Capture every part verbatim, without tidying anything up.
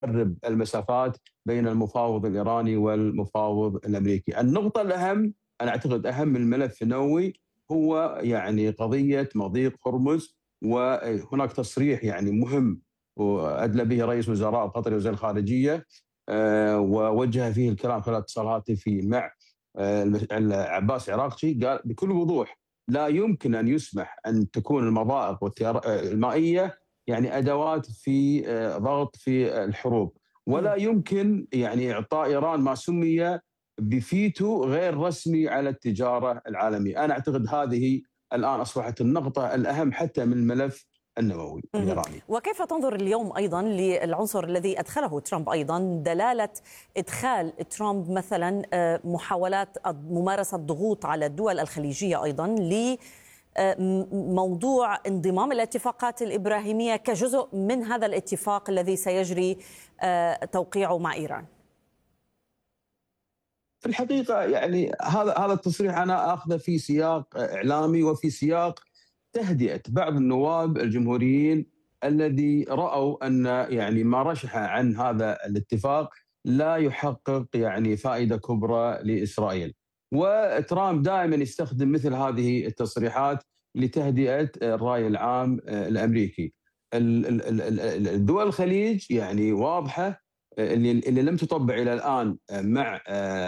يقرب المسافات بين المفاوض الإيراني والمفاوض الأمريكي. النقطة الأهم، أنا أعتقد أهم الملف النووي، هو يعني قضية مضيق هرمز. وهناك تصريح يعني مهم وأدلى به رئيس وزراء قطر وزير الخارجية، آه، ووجه فيه الكلام خلال اتصالاته في مع آه، عباس عراقجي، قال بكل وضوح لا يمكن أن يسمح أن تكون المضائق المائية يعني أدوات في آه، ضغط في الحروب، ولا يمكن يعني إعطاء إيران ما سمي بفيتو غير رسمي على التجارة العالمية. أنا أعتقد هذه الآن أصبحت النقطة الأهم حتى من الملف النموي الإيراني. وكيف تنظر اليوم أيضا للعنصر الذي أدخله ترامب، أيضا دلالة إدخال ترامب مثلا محاولات ممارسة ضغوط على الدول الخليجية أيضا لموضوع انضمام الاتفاقات الإبراهيمية كجزء من هذا الاتفاق الذي سيجري توقيعه مع إيران؟ في الحقيقة يعني هذا هذا التصريح أنا أخذه في سياق إعلامي وفي سياق تهدئة بعض النواب الجمهوريين الذي رأوا أن يعني ما رشح عن هذا الاتفاق لا يحقق يعني فائدة كبرى لإسرائيل. وترامب دائما يستخدم مثل هذه التصريحات لتهدئة الرأي العام الأمريكي. الدول الخليج يعني واضحة، اللي, اللي لم تطبع إلى الآن مع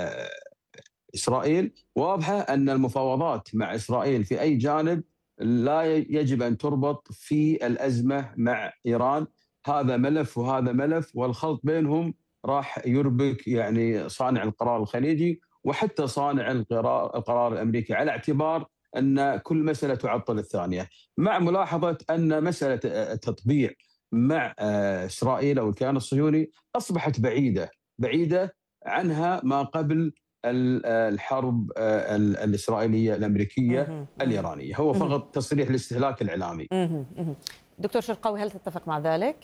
إسرائيل، واضحة أن المفاوضات مع إسرائيل في أي جانب لا يجب أن تربط في الأزمة مع إيران. هذا ملف وهذا ملف، والخلط بينهم راح يربك يعني صانع القرار الخليجي وحتى صانع القرار, القرار الأمريكي، على اعتبار أن كل مسألة تعطل الثانية، مع ملاحظة أن مسألة التطبيع مع إسرائيل أو الكيان الصهيوني أصبحت بعيدة بعيدة عنها ما قبل الحرب الإسرائيلية الأمريكية الإيرانية. هو فقط تصريح الاستهلاك الإعلامي. دكتور شرقاوي، هل تتفق مع ذلك؟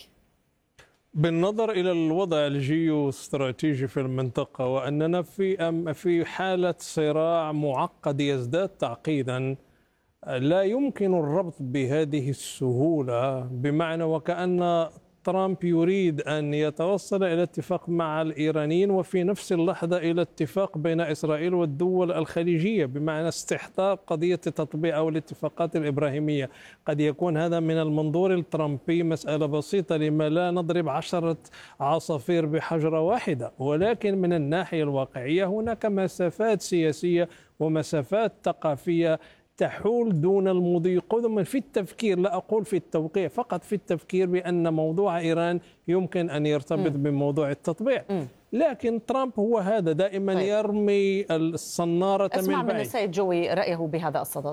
بالنظر إلى الوضع الجيوستراتيجي في المنطقة، وأننا في في حالة صراع معقد يزداد تعقيدا، لا يمكن الربط بهذه السهولة، بمعنى وكأن ترامب يريد أن يتوصل إلى اتفاق مع الإيرانيين وفي نفس اللحظة إلى اتفاق بين إسرائيل والدول الخليجية، بمعنى استحضار قضية تطبيع أو الاتفاقات الإبراهيمية. قد يكون هذا من المنظور الترامبي مسألة بسيطة، لما لا نضرب عشرة عصافير بحجرة واحدة، ولكن من الناحية الواقعية هناك مسافات سياسية ومسافات ثقافية تحول دون المضي قدما في التفكير، لا أقول في التوقيع، فقط في التفكير بأن موضوع إيران يمكن أن يرتبط م. بموضوع التطبيع. م. لكن ترامب هو هذا دائما طيب. يرمي الصنارة من بعيد. اسمع من السيد جوي رأيه بهذا الصدد.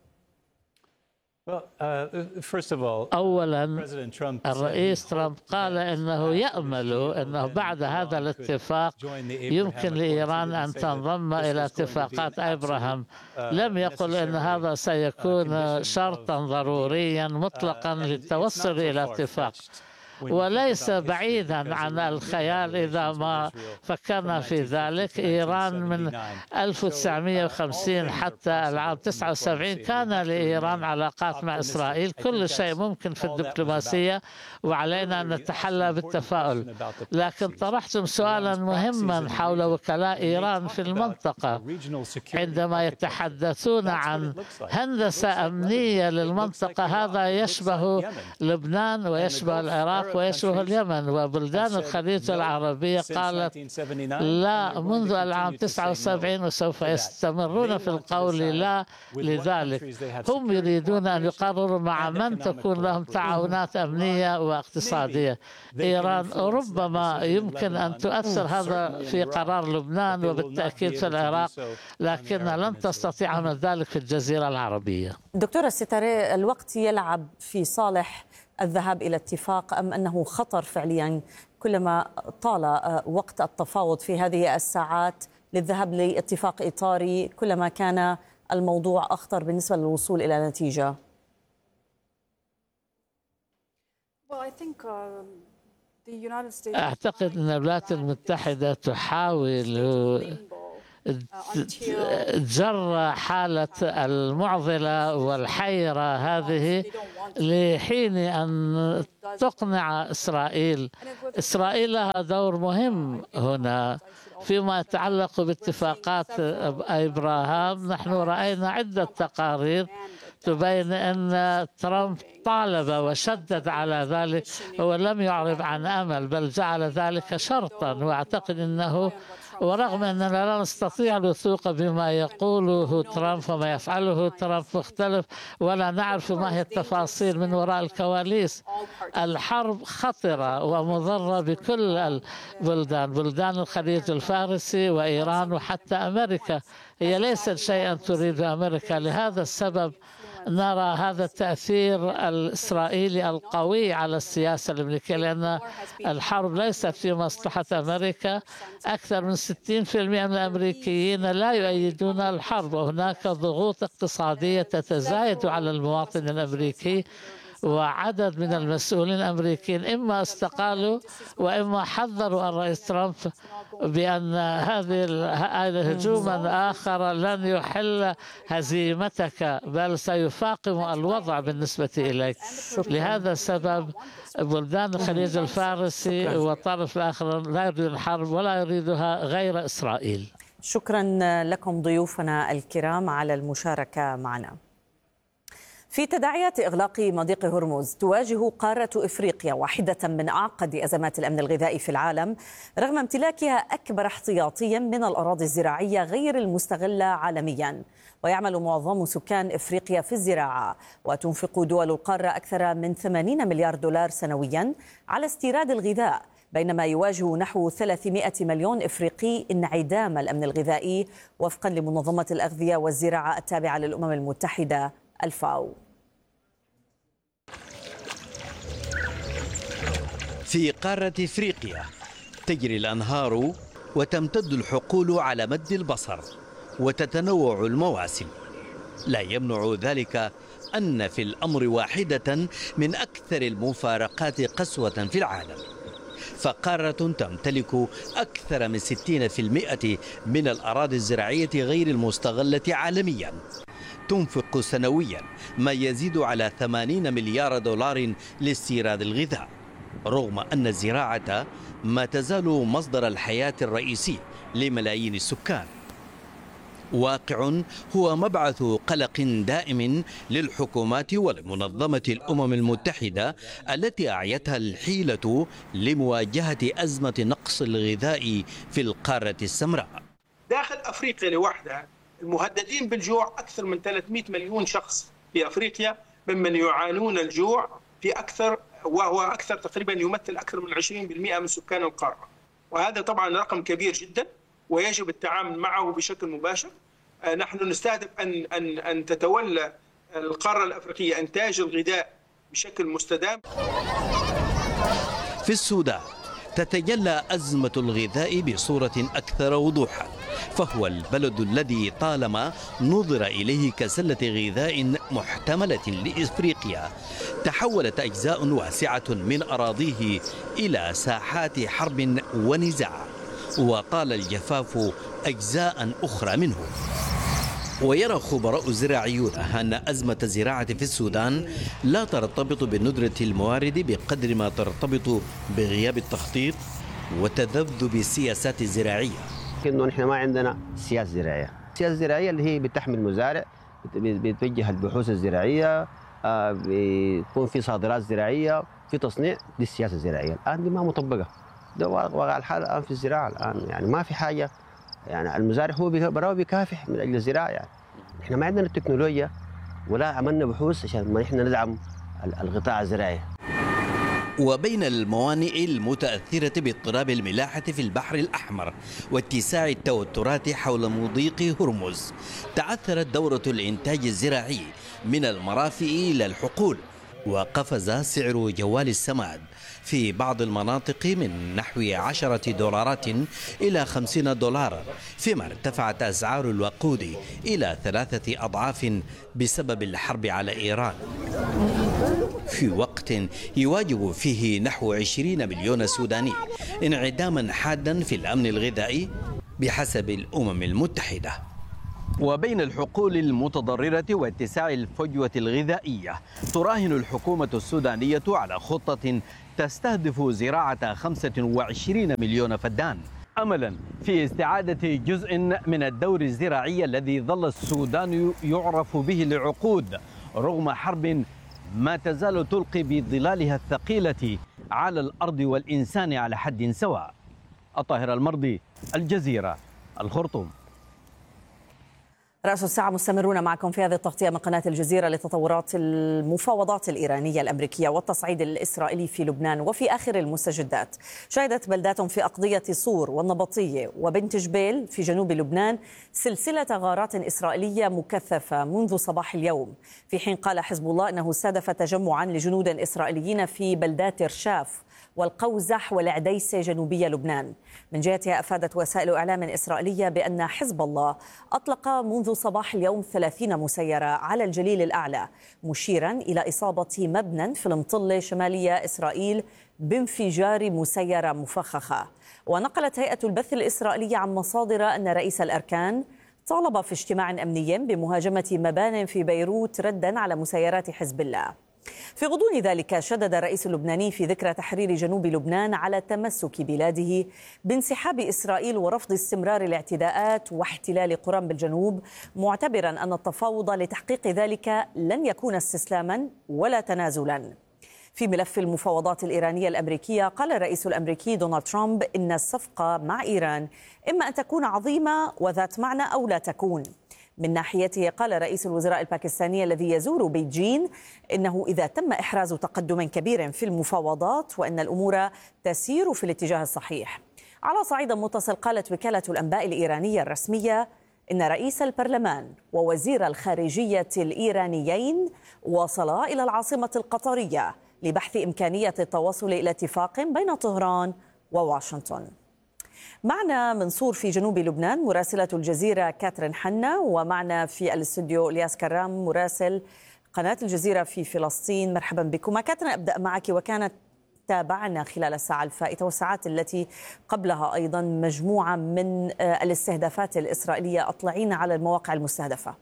أولا، الرئيس ترامب قال أنه يأمل أنه بعد هذا الاتفاق يمكن لإيران أن تنضم إلى اتفاقات أبراهام. لم يقل أن هذا سيكون شرطا ضروريا مطلقا للتوصل إلى اتفاق، وليس بعيدا عن الخيال إذا ما فكرنا في ذلك. إيران من ألف وتسعمئة وخمسين حتى العام تسعة وسبعين كان لإيران علاقات مع إسرائيل. كل شيء ممكن في الدبلوماسية، وعلينا أن نتحلى بالتفاؤل. لكن طرحتم سؤالا مهما حول وكلاء إيران في المنطقة، عندما يتحدثون عن هندسة أمنية للمنطقة، هذا يشبه لبنان ويشبه العراق ويشبه اليمن، وبلدان الخليج العربية قالت لا منذ العام تسعة وسبعين، وسوف يستمرون في القول لا لذلك. هم يريدون أن يقرروا مع من تكون لهم تعاونات أمنية واقتصادية. إيران ربما يمكن أن تؤثر هذا في قرار لبنان وبالتأكيد في العراق، لكن لن تستطيع عمل ذلك في الجزيرة العربية. دكتورة الستاري، الوقت يلعب في صالح الذهاب إلى اتفاق أم أنه خطر فعليا كلما طال وقت التفاوض في هذه الساعات للذهاب لاتفاق إطاري، كلما كان الموضوع أخطر بالنسبة للوصول إلى نتيجة؟ أعتقد أن الولايات المتحدة تحاول جر حالة المعضلة والحيرة هذه لحين أن تقنع إسرائيل. إسرائيل لها دور مهم هنا فيما يتعلق باتفاقات أبراهام. نحن رأينا عدة تقارير تبين أن ترامب طالب وشدد على ذلك، هو لم يعرب عن أمل بل جعل ذلك شرطا، وأعتقد أنه ورغم أننا لا نستطيع الوثوق بما يقوله ترامب وما يفعله ترامب مختلف، ولا نعرف ما هي التفاصيل من وراء الكواليس. الحرب خطرة ومضرة بكل البلدان، بلدان الخليج الفارسي وإيران وحتى أمريكا. هي ليست شيئا تريد أمريكا. لهذا السبب نرى هذا التأثير الإسرائيلي القوي على السياسة الأمريكية، لأن الحرب ليست في مصلحة أمريكا. أكثر من ستين بالمئة من الأمريكيين لا يؤيدون الحرب، وهناك ضغوط اقتصادية تتزايد على المواطن الأمريكي، وعدد من المسؤولين الأمريكيين إما استقالوا وإما حذروا الرئيس ترامب بأن هذه الهجوما آخر لن يحل هزيمتك بل سيفاقم الوضع بالنسبة إليك. لهذا السبب بلدان الخليج الفارسي والطرف الآخر لا يريد الحرب ولا يريدها غير إسرائيل. شكرا لكم ضيوفنا الكرام على المشاركة معنا. في تداعيات إغلاق مضيق هرمز تواجه قارة إفريقيا واحدة من أعقد أزمات الأمن الغذائي في العالم، رغم امتلاكها أكبر احتياطيا من الأراضي الزراعية غير المستغلة عالميا. ويعمل معظم سكان إفريقيا في الزراعة، وتنفق دول القارة أكثر من ثمانين مليار دولار سنويا على استيراد الغذاء، بينما يواجه نحو ثلاثمائة مليون إفريقي انعدام الأمن الغذائي وفقا لمنظمة الأغذية والزراعة التابعة للأمم المتحدة الفاو. في قارة إفريقيا تجري الأنهار وتمتد الحقول على مد البصر وتتنوع المواسم. لا يمنع ذلك أن في الأمر واحدة من أكثر المفارقات قسوة في العالم، فقارة تمتلك أكثر من ستين بالمئة من الأراضي الزراعية غير المستغلة عالميا، تنفق سنويا ما يزيد على ثمانين مليار دولار لاستيراد الغذاء، رغم أن الزراعة ما تزال مصدر الحياة الرئيسي لملايين السكان. واقع هو مبعث قلق دائم للحكومات ولمنظمة الأمم المتحدة التي أعيتها الحيلة لمواجهة أزمة نقص الغذاء في القارة السمراء. داخل أفريقيا لوحدها المهددين بالجوع أكثر من ثلاثمائة مليون شخص في أفريقيا، ممن يعانون الجوع في أكثر، وهو أكثر تقريبا يمثل أكثر من عشرين بالمئة من سكان القارة. وهذا طبعا رقم كبير جدا ويجب التعامل معه بشكل مباشر. نحن نستهدف أن أن أن تتولى القارة الأفريقية إنتاج الغذاء بشكل مستدام. في السودان تتجلى أزمة الغذاء بصورة أكثر وضوحا، فهو البلد الذي طالما نظر إليه كسلة غذاء محتملة لإفريقيا، تحولت أجزاء واسعة من أراضيه إلى ساحات حرب ونزاع، وطال الجفاف أجزاء أخرى منه. ويرى خبراء زراعيون أن أزمة الزراعة في السودان لا ترتبط بندرة الموارد بقدر ما ترتبط بغياب التخطيط وتذبذب السياسات الزراعية. إنه نحن ما عندنا سياسة زراعية، السياسة الزراعية اللي هي بتحمي المزارع، بتوجه البحوث الزراعية، بيكون في صادرات زراعية، في تصنيع، دي السياسة الزراعية. الآن دي ما مطبقة، ده واقع الحال الآن في الزراعة. الآن يعني ما في حاجة، يعني المزارع هو براه بيكافح من أجل الزراعة. يعني إحنا ما عندنا التكنولوجيا ولا عملنا بحوث عشان ما إحنا ندعم القطاع الزراعي. وبين الموانئ المتأثرة باضطراب الملاحة في البحر الأحمر واتساع التوترات حول مضيق هرمز، تعثرت دورة الإنتاج الزراعي من المرافئ إلى الحقول، وقفز سعر جوال السماد في بعض المناطق من نحو عشرة دولارات إلى خمسين دولارا، فيما ارتفعت أسعار الوقود إلى ثلاثة أضعاف بسبب الحرب على إيران، في وقت يواجه فيه نحو عشرين مليون سوداني انعداما حادا في الأمن الغذائي بحسب الأمم المتحدة. وبين الحقول المتضررة واتساع الفجوة الغذائية، تراهن الحكومة السودانية على خطة تستهدف زراعة خمسة وعشرين مليون فدان، أملا في استعادة جزء من الدور الزراعي الذي ظل السودان يعرف به لعقود رغم حرب ما تزال تلقي بظلالها الثقيلة على الأرض والإنسان على حد سواء. الطاهر المرضي، الجزيرة، الخرطوم. رأس الساعة مستمرون معكم في هذه التغطية من قناة الجزيرة لتطورات المفاوضات الإيرانية الأمريكية والتصعيد الإسرائيلي في لبنان. وفي آخر المستجدات، شهدت بلدات في أقضية صور والنبطية وبنت جبيل في جنوب لبنان سلسلة غارات إسرائيلية مكثفة منذ صباح اليوم، في حين قال حزب الله أنه استهدف تجمعا لجنود إسرائيليين في بلدات رشاف والقوزح والعديسة جنوبية لبنان. من جهتها أفادت وسائل إعلام إسرائيلية بأن حزب الله أطلق منذ صباح اليوم ثلاثين مسيرة على الجليل الأعلى، مشيرا إلى إصابة مبنى في المطلة شمالية إسرائيل بانفجار مسيرة مفخخة. ونقلت هيئة البث الإسرائيلية عن مصادر أن رئيس الأركان طالب في اجتماع أمني بمهاجمة مبان في بيروت ردا على مسيرات حزب الله. في غضون ذلك، شدد الرئيس اللبناني في ذكرى تحرير جنوب لبنان على تمسك بلاده بانسحاب إسرائيل ورفض استمرار الاعتداءات واحتلال قرى بالجنوب، معتبرا أن التفاوض لتحقيق ذلك لن يكون استسلاما ولا تنازلا. في ملف المفاوضات الإيرانية الأمريكية، قال الرئيس الأمريكي دونالد ترامب إن الصفقة مع إيران إما أن تكون عظيمة وذات معنى أو لا تكون. من ناحيته، قال رئيس الوزراء الباكستاني الذي يزور بيجين إنه إذا تم إحراز تقدم كبير في المفاوضات وأن الأمور تسير في الاتجاه الصحيح. على صعيد متصل، قالت وكالة الأنباء الإيرانية الرسمية إن رئيس البرلمان ووزير الخارجية الإيرانيين وصلا إلى العاصمة القطرية لبحث إمكانية التوصل إلى اتفاق بين طهران وواشنطن. معنا من صور في جنوب لبنان مراسلة الجزيرة كاترين حنا، ومعنا في الاستوديو الياس كرام مراسل قناة الجزيرة في فلسطين. مرحبا بكم. كاترين، أبدأ معك. وكانت تابعنا خلال الساعة الفائتة والساعات التي قبلها أيضا مجموعة من الاستهدافات الإسرائيلية، أطلعينا على المواقع المستهدفة.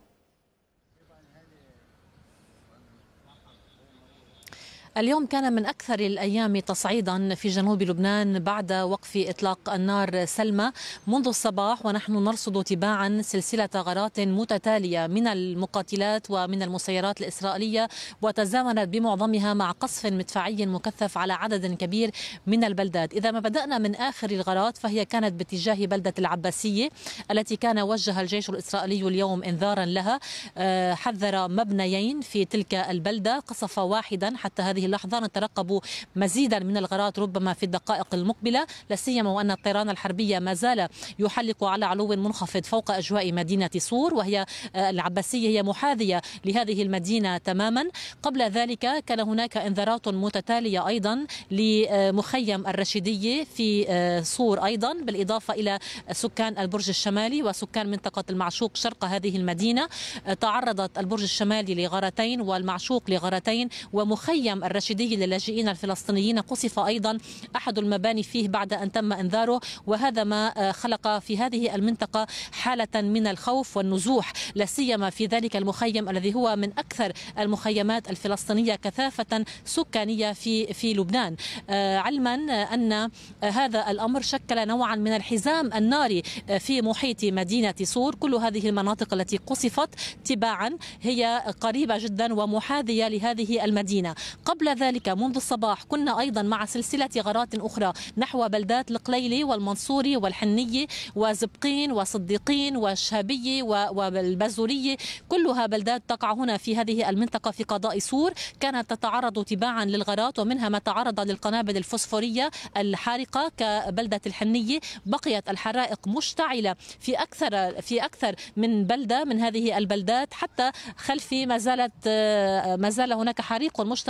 اليوم كان من أكثر الأيام تصعيدا في جنوب لبنان بعد وقف إطلاق النار سلمى منذ الصباح، ونحن نرصد تباعا سلسلة غارات متتالية من المقاتلات ومن المسيرات الإسرائيلية، وتزامنت بمعظمها مع قصف مدفعي مكثف على عدد كبير من البلدات. إذا ما بدأنا من آخر الغارات فهي كانت باتجاه بلدة العباسية التي كان وجه الجيش الإسرائيلي اليوم إنذارا لها، حذر مبنيين في تلك البلدة، قصف واحدا. حتى هذه اللحظة نترقب مزيدا من الغارات ربما في الدقائق المقبلة، لا سيما وأن الطيران الحربية ما زال يحلق على علو منخفض فوق أجواء مدينة صور، وهي العباسية هي محاذية لهذه المدينة تماما. قبل ذلك كان هناك انذارات متتالية أيضا لمخيم الرشيدية في صور أيضا، بالإضافة إلى سكان البرج الشمالي وسكان منطقة المعشوق شرق هذه المدينة. تعرضت البرج الشمالي لغارتين والمعشوق لغارتين، ومخيم الرشيدي للاجئين الفلسطينيين قصف أيضا أحد المباني فيه بعد أن تم إنذاره، وهذا ما خلق في هذه المنطقة حالة من الخوف والنزوح، لا سيما في ذلك المخيم الذي هو من أكثر المخيمات الفلسطينية كثافة سكانية في في لبنان، علما أن هذا الأمر شكل نوعا من الحزام الناري في محيط مدينة صور. كل هذه المناطق التي قصفت تباعا هي قريبة جدا ومحاذية لهذه المدينة. قبل ذلك منذ الصباح كنا أيضا مع سلسلة غارات أخرى نحو بلدات القليلي والمنصوري والحنية وزبقين وصديقين والشهابية والبزورية، كلها بلدات تقع هنا في هذه المنطقة في قضاء صور، كانت تتعرض تباعا للغارات، ومنها ما تعرض للقنابل الفوسفورية الحارقة كبلدة الحنية. بقيت الحرائق مشتعلة في أكثر في أكثر من بلدة من هذه البلدات، حتى خلفي ما زالت ما زال هناك حريق مشتعل في بلدة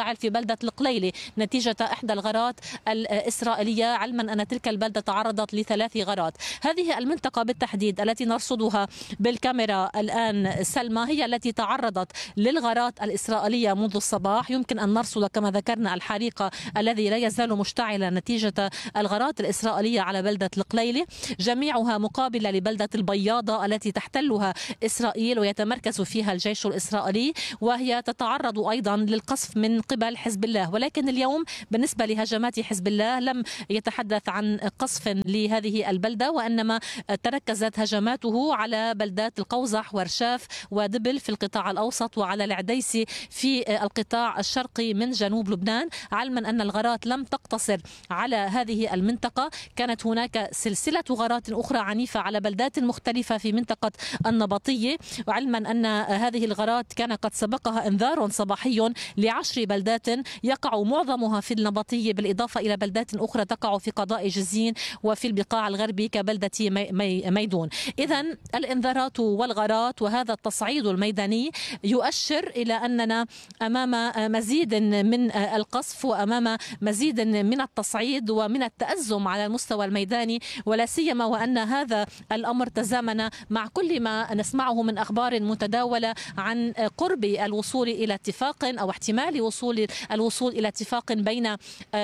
بلدة القليلي نتيجة إحدى الغارات الإسرائيلية، علما أن تلك البلدة تعرضت لثلاث غارات. هذه المنطقة بالتحديد التي نرصدها بالكاميرا الآن سلمى هي التي تعرضت للغارات الإسرائيلية منذ الصباح. يمكن أن نرصد كما ذكرنا الحريق الذي لا يزال مشتعلا نتيجة الغارات الإسرائيلية على بلدة القليلي، جميعها مقابلة لبلدة البياضة التي تحتلها إسرائيل ويتمركز فيها الجيش الإسرائيلي، وهي تتعرض أيضا للقصف من قبل حزب الله. ولكن اليوم بالنسبة لهجمات حزب الله لم يتحدث عن قصف لهذه البلدة، وإنما تركزت هجماته على بلدات القوزح ورشاف ودبل في القطاع الأوسط وعلى العديسي في القطاع الشرقي من جنوب لبنان، علما أن الغارات لم تقتصر على هذه المنطقة. كانت هناك سلسلة غارات أخرى عنيفة على بلدات مختلفة في منطقة النبطية، وعلما أن هذه الغارات كان قد سبقها انذار صباحي لعشر بلدات يقع معظمها في النبطية، بالإضافة إلى بلدات أخرى تقع في قضاء جزين وفي البقاع الغربي كبلدة ميدون. إذن الانذارات والغارات وهذا التصعيد الميداني يؤشر إلى أننا أمام مزيد من القصف وأمام مزيد من التصعيد ومن التأزم على المستوى الميداني، ولا سيما وأن هذا الأمر تزامن مع كل ما نسمعه من أخبار متداولة عن قرب الوصول إلى اتفاق أو احتمال وصول الوصول إلى اتفاق بين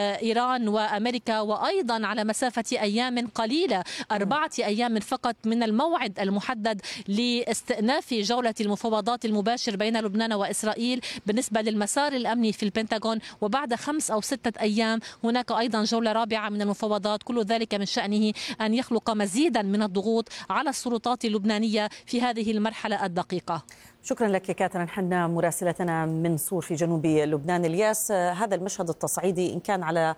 إيران وأمريكا، وأيضا على مسافة أيام قليلة، أربعة أيام فقط من الموعد المحدد لاستئناف جولة المفاوضات المباشر بين لبنان وإسرائيل بالنسبة للمسار الأمني في البنتاغون، وبعد خمس أو ستة أيام هناك أيضا جولة رابعة من المفاوضات. كل ذلك من شأنه أن يخلق مزيدا من الضغوط على السلطات اللبنانية في هذه المرحلة الدقيقة. شكرا لك كاترين حنا مراسلتنا من صور في جنوب لبنان. الياس، هذا المشهد التصعيدي إن كان على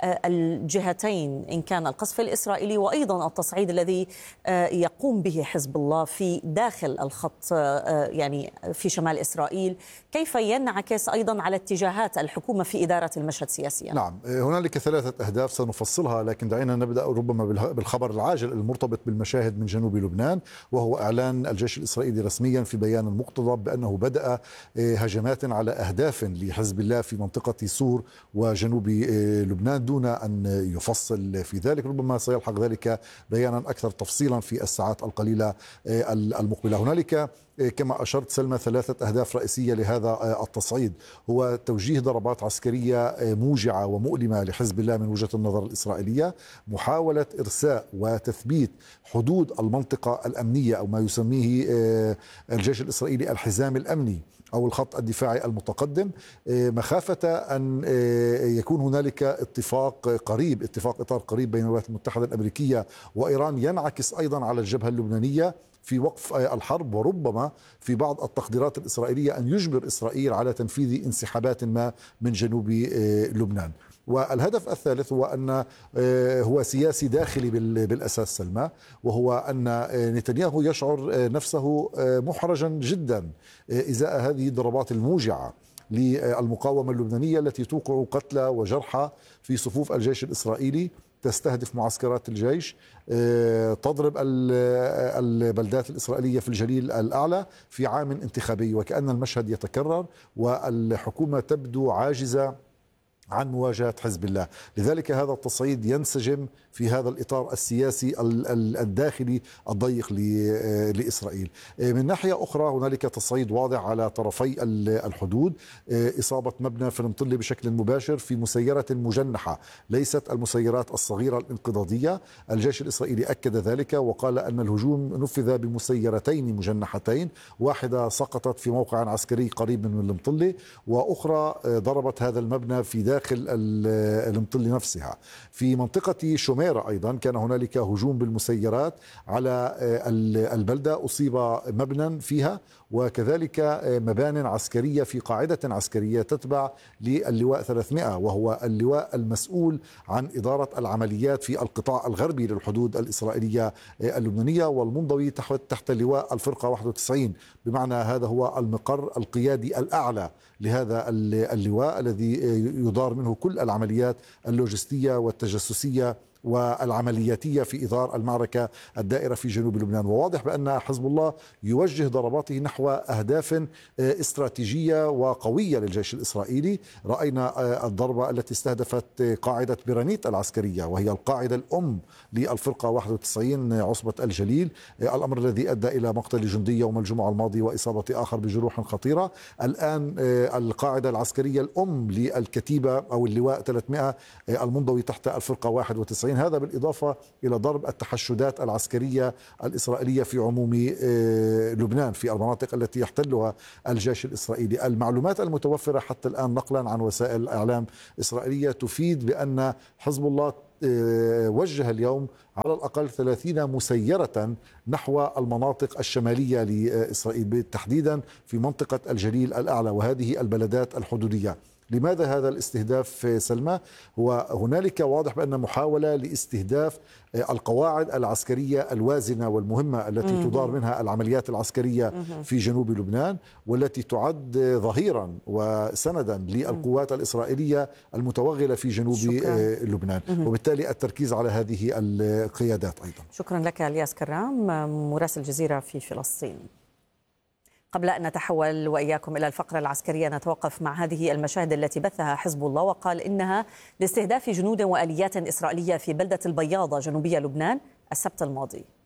الجهتين، إن كان القصف الإسرائيلي وأيضا التصعيد الذي يقوم به حزب الله في داخل الخط يعني في شمال إسرائيل، كيف ينعكس أيضا على اتجاهات الحكومة في إدارة المشهد سياسيا؟ نعم، هنالك ثلاثة أهداف سنفصلها، لكن دعينا نبدأ ربما بالخبر العاجل المرتبط بالمشاهد من جنوب لبنان، وهو إعلان الجيش الإسرائيلي رسميا في بيان مقتضب بأنه بدأ هجمات على أهداف لحزب الله في منطقة سور وجنوب لبنان دون أن يفصل في ذلك. ربما سيلحق ذلك بيانا أكثر تفصيلا في الساعات القليلة المقبلة. هنالك كما أشرت سلمى ثلاثة أهداف رئيسية لهذا التصعيد، هو توجيه ضربات عسكرية موجعة ومؤلمة لحزب الله من وجهة النظر الإسرائيلية، محاولة إرساء وتثبيت حدود المنطقة الأمنية أو ما يسميه الجيش الإسرائيلي الحزام الأمني أو الخط الدفاعي المتقدم، مخافة أن يكون هنالك اتفاق قريب اتفاق إطار قريب بين الولايات المتحدة الأمريكية وإيران ينعكس أيضا على الجبهة اللبنانية في وقف الحرب، وربما في بعض التقديرات الإسرائيلية أن يجبر إسرائيل على تنفيذ انسحابات ما من جنوب لبنان. والهدف الثالث هو أن هو سياسي داخلي بالأساس سلمى، وهو أن نتنياهو يشعر نفسه محرجا جدا إزاء هذه الضربات الموجعة للمقاومة اللبنانية التي توقع قتلى وجرحى في صفوف الجيش الإسرائيلي، تستهدف معسكرات الجيش، تضرب البلدات الإسرائيلية في الجليل الأعلى في عام انتخابي، وكأن المشهد يتكرر والحكومة تبدو عاجزة عن مواجهة حزب الله. لذلك هذا التصعيد ينسجم في هذا الإطار السياسي الداخلي الضيق لإسرائيل. من ناحية أخرى هنالك تصعيد واضح على طرفي الحدود، إصابة مبنى في المطلة بشكل مباشر في مسيرة مجنحة، ليست المسيرات الصغيرة الانقضاضية. الجيش الإسرائيلي أكد ذلك وقال أن الهجوم نفذ بمسيرتين مجنحتين، واحدة سقطت في موقع عسكري قريب من المطلة، وأخرى ضربت هذا المبنى في داخل المطلة نفسها. في منطقة شميرة أيضا كان هنالك هجوم بالمسيرات على البلدة، أصيب مبنى فيها وكذلك مبان عسكرية في قاعدة عسكرية تتبع للواء ثلاثمائة، وهو اللواء المسؤول عن إدارة العمليات في القطاع الغربي للحدود الإسرائيلية اللبنانية، والمنضوي تحت تحت لواء الفرقة واحد وتسعين، بمعنى هذا هو المقر القيادي الأعلى لهذا اللواء الذي يدار منه كل العمليات اللوجستية والتجسسية والعملياتية في إطار المعركة الدائرة في جنوب لبنان. وواضح بأن حزب الله يوجه ضرباته نحو أهداف استراتيجية وقوية للجيش الإسرائيلي. رأينا الضربة التي استهدفت قاعدة برانيت العسكرية، وهي القاعدة الأم للفرقة واحد وتسعين عصبة الجليل، الأمر الذي أدى إلى مقتل جندي يوم الجمعة الماضي وإصابة آخر بجروح خطيرة. الآن القاعدة العسكرية الأم للكتيبة أو اللواء ثلاثمائة المنضوي تحت الفرقة واحد وتسعين، هذا بالإضافة إلى ضرب التحشدات العسكرية الإسرائيلية في عموم لبنان في المناطق التي يحتلها الجيش الإسرائيلي. المعلومات المتوفرة حتى الآن نقلا عن وسائل إعلام إسرائيلية تفيد بأن حزب الله وجه اليوم على الأقل ثلاثين مسيرة نحو المناطق الشمالية لإسرائيل، تحديدا في منطقة الجليل الأعلى وهذه البلدات الحدودية. لماذا هذا الاستهداف سلمى؟ هو هنالك واضح بأن محاولة لاستهداف القواعد العسكرية الوازنة والمهمة التي تدار منها العمليات العسكرية في جنوب لبنان، والتي تعد ظهيرا وسندا للقوات الإسرائيلية المتوغلة في جنوب شكرا. لبنان، وبالتالي التركيز على هذه القيادات أيضا. شكرا لك الياس كرام مراسل الجزيرة في فلسطين. قبل أن نتحول وإياكم إلى الفقرة العسكرية، نتوقف مع هذه المشاهد التي بثها حزب الله وقال إنها لاستهداف جنود وآليات إسرائيلية في بلدة البياضة جنوبية لبنان السبت الماضي.